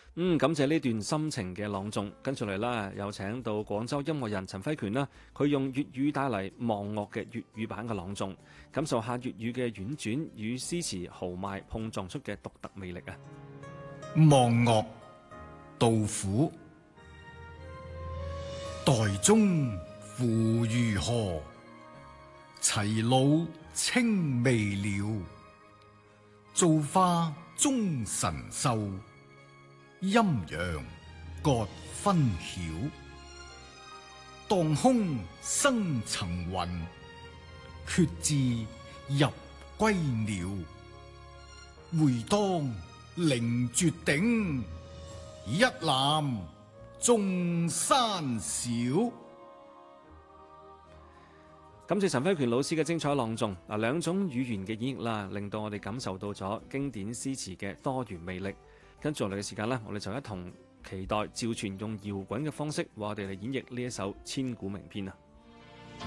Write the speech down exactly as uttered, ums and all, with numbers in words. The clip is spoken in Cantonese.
嗯，感謝呢段心情嘅朗誦。跟住嚟啦，有請到廣州音樂人陳輝權啦，佢用粵語帶嚟望樂嘅粵語版嘅朗誦，感受下粵語嘅婉轉與詩詞豪邁碰撞出嘅獨特魅力啊！ 望樂，杜甫。岱宗夫如何？齊魯青未了。造化鐘神秀，陰陽各分曉。當空生層雲，決眥入歸鳥。會當凌絕頂，一覽眾山小。 感謝陳輝權老師嘅精彩朗誦。嗱，兩種語言嘅演繹啦，令到我哋感受到咗經典詩詞嘅多元魅力。跟住落嚟嘅時間呢，我哋就一同期待趙傳用搖滾嘅方式為我哋嚟演繹呢一首千古名篇啊！